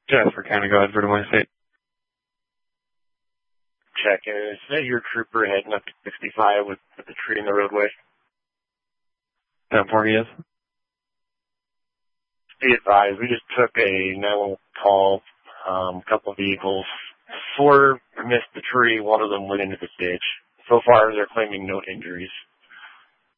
Jasper County, go ahead, Vertimore State. Check. Is that your trooper heading up to 65 with the tree in the roadway? 10-4, yes. Be advised, we just took a 911 call, a couple of vehicles. 4 missed the tree, one of them went into the ditch. So far, they're claiming no injuries.